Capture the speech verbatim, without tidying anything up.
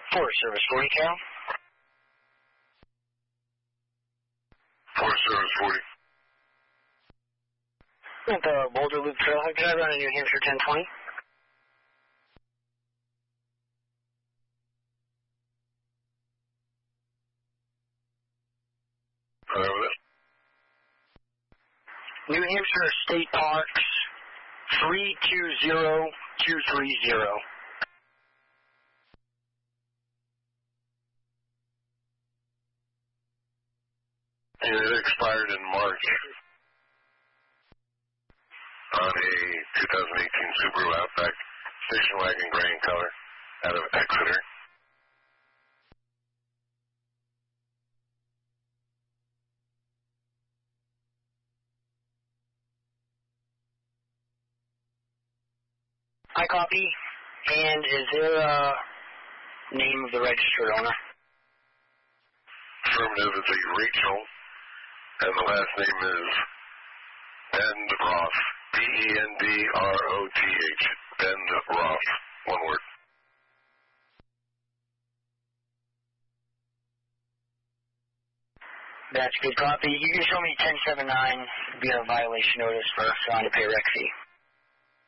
Forest Service forty, Cal. Forest Service forty. At the Boulder Loop Trailhead driver on a New Hampshire ten twenty. Over there. New Hampshire State Parks three two zero two three zero. And it expired in March on a two thousand eighteen Subaru Outback station wagon gray in color out of Exeter. I copy. And is there a name of the registered owner? Affirmative is a Rachel, and the last name is Bend Roth. B E N D R O T H. Bend Roth. One word. That's good copy. You can show me ten seven nine via violation notice for failing to pay rec fee.